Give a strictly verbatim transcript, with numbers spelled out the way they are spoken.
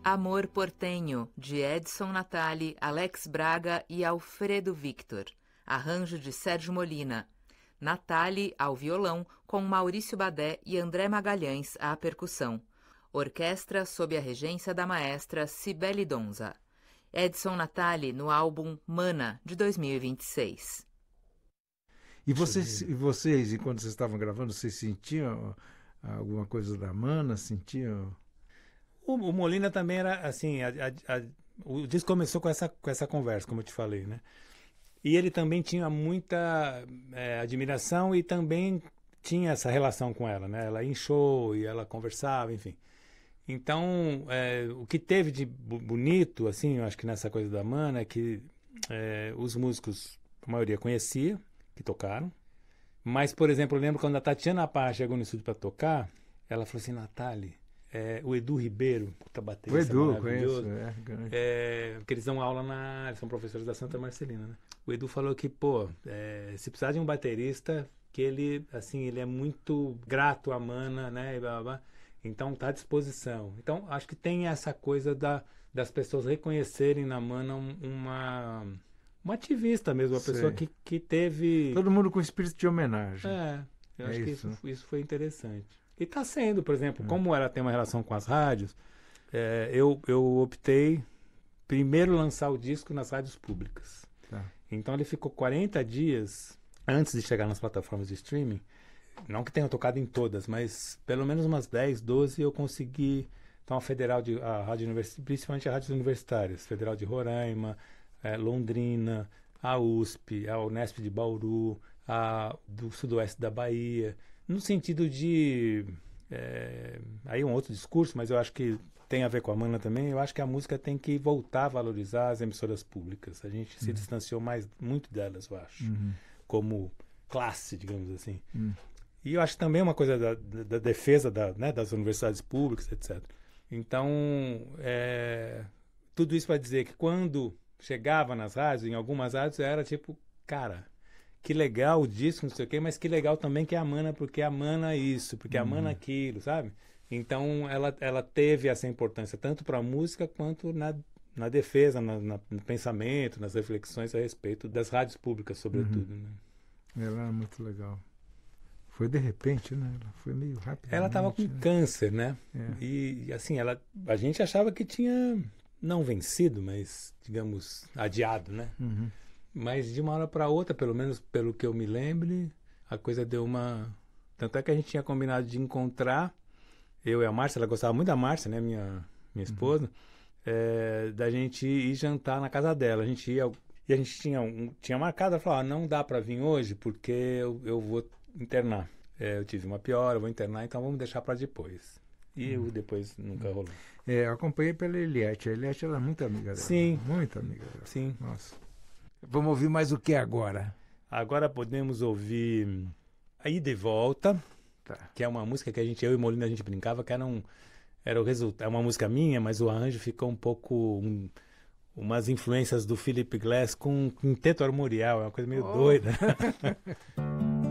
Amor Portenho, de Edson Natali, Alex Braga e Alfredo Victor. Arranjo de Sérgio Molina. Natali ao violão, com Maurício Badé e André Magalhães à percussão. Orquestra sob a regência da maestra Cibele Donza. Edson Natali no álbum Mana, de dois mil e vinte e seis. E vocês, e vocês, enquanto vocês estavam gravando, vocês sentiam alguma coisa da Mana? Sentiam... O, o Molina também era assim, a, a, a, o disco começou com essa, com essa conversa, como eu te falei, né? E ele também tinha muita é, admiração e também tinha essa relação com ela, né? Ela ia em show e ela conversava, enfim. Então, é, o que teve de bonito, assim, eu acho que nessa coisa da Mana, é que é, os músicos, a maioria conhecia, que tocaram. Mas, por exemplo, eu lembro quando a Tatiana Parra chegou no estúdio para tocar, ela falou assim, Natali, é, o Edu Ribeiro, puta baterista o Edu, maravilhoso, conheço, é, é, porque eles dão aula na... Eles são professores da Santa Marcelina, né? O Edu falou que, pô, é, se precisar de um baterista, que ele, assim, ele é muito grato à Mana, né? E blá, blá, blá. Então, tá à disposição. Então, acho que tem essa coisa da, das pessoas reconhecerem na Mana uma, uma ativista mesmo, uma Sei. pessoa que, que teve... Todo mundo com espírito de homenagem. É, eu É acho que isso, isso, isso foi interessante. E tá sendo, por exemplo, como ela tem uma relação com as rádios, é, eu, eu optei primeiro lançar o disco nas rádios públicas. Tá. Então ele ficou quarenta dias antes de chegar nas plataformas de streaming. Não que tenha tocado em todas, mas pelo menos umas dez, doze eu consegui. Então a Federal de a rádio universitária, principalmente as rádios universitárias, Federal de Roraima, é, Londrina, a U S P, a Unesp de Bauru, a do Sudoeste da Bahia, no sentido de é, aí um outro discurso, mas eu acho que tem a ver com a Mana também. Eu acho que a música tem que voltar a valorizar as emissoras públicas. A gente uhum. se distanciou mais muito delas, eu acho, uhum. como classe, digamos assim. Uhum. E eu acho também uma coisa da, da, da defesa da, né, das universidades públicas, etcétera. Então, é, tudo isso para dizer que quando chegava nas rádios, em algumas rádios, era tipo, cara, que legal o disco, não sei o quê, mas que legal também que é a Mana, porque a Mana isso, porque uhum. a Mana aquilo, sabe? Então, ela, ela teve essa importância tanto para a música quanto na, na defesa, na, na, no pensamento, nas reflexões a respeito das rádios públicas, sobretudo. Uhum. Né? Ela era muito legal. Foi de repente, né? Ela foi meio rápido. Ela estava com né? câncer, né? É. E, assim, ela, a gente achava que tinha, não vencido, mas, digamos, adiado, né? Uhum. Mas de uma hora para outra, pelo menos pelo que eu me lembre, a coisa deu uma... Tanto é que a gente tinha combinado de encontrar, eu e a Márcia, ela gostava muito da Márcia, né? Minha, minha esposa, uhum. é, da gente ir jantar na casa dela. A gente ia... E a gente tinha, um, tinha marcado, ela falou, ah, não dá para vir hoje porque eu, eu vou internar. É, eu tive uma piora, eu vou internar, então vamos deixar para depois. E uhum. eu depois nunca rolou. É, eu acompanhei pela Eliette. A Eliette era muito amiga dela. Sim. Muito amiga dela. Sim. Nossa. Vamos ouvir mais o que agora? Agora podemos ouvir A Ida e Volta, tá. que é uma música que a gente, eu e Molina, a gente brincava que era, um, era o resultado. É uma música minha, mas o arranjo ficou um pouco... Um, umas influências do Philip Glass com um quinteto armorial, é uma coisa meio oh. doida.